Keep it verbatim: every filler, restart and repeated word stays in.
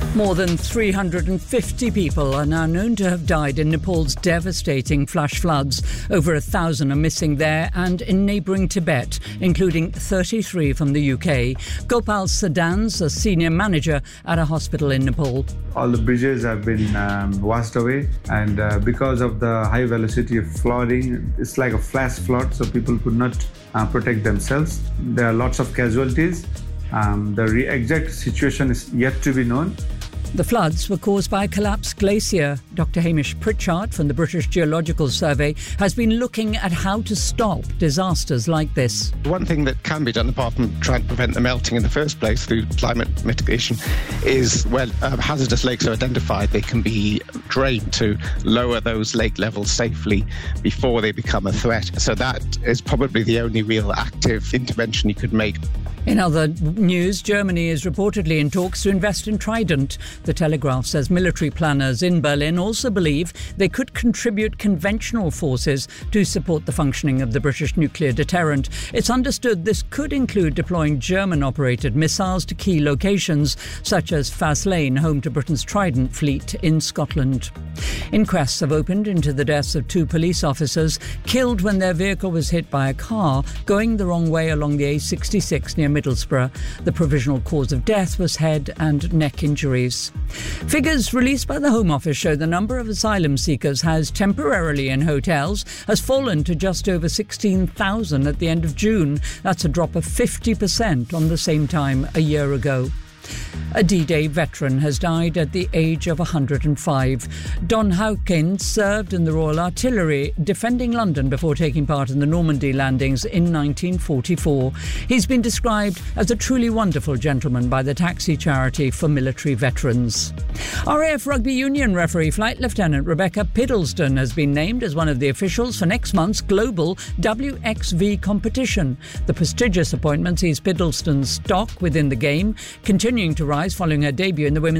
More than three hundred fifty people are now known to have died in Nepal's devastating flash floods. Over a thousand are missing there and in neighbouring Tibet, including thirty-three from the U K. Gopal Sadans, a senior manager at a hospital in Nepal. All the bridges have been um, washed away, and uh, because of the high velocity of flooding, it's like a flash flood, so people could not uh, protect themselves. There are lots of casualties. Um, the re- exact situation is yet to be known. The floods were caused by a collapsed glacier. Doctor Hamish Pritchard from the British Geological Survey has been looking at how to stop disasters like this. One thing that can be done, apart from trying to prevent the melting in the first place through climate mitigation, is when uh, hazardous lakes are identified, they can be drained to lower those lake levels safely before they become a threat. So that is probably the only real active intervention you could make. In other news, Germany is reportedly in talks to invest in Trident. The Telegraph says military planners in Berlin also believe they could contribute conventional forces to support the functioning of the British nuclear deterrent. It's understood this could include deploying German-operated missiles to key locations, such as Faslane, home to Britain's Trident fleet in Scotland. Inquests have opened into the deaths of two police officers killed when their vehicle was hit by a car going the wrong way along the A sixty-six near Middlesbrough. The provisional cause of death was head and neck injuries. Figures released by the Home Office show the number of asylum seekers housed temporarily in hotels has fallen to just over sixteen thousand at the end of June. That's a drop of fifty percent on the same time a year ago. A D-Day veteran has died at the age of one hundred five. Don Hawkins served in the Royal Artillery, defending London before taking part in the Normandy landings in nineteen forty-four. He's been described as a truly wonderful gentleman by the Taxi Charity for Military Veterans. R A F Rugby Union referee Flight Lieutenant Rebecca Piddleston has been named as one of the officials for next month's global W X V competition. The prestigious appointment sees Piddleston's stock within the game continuing to rise following her debut in the women's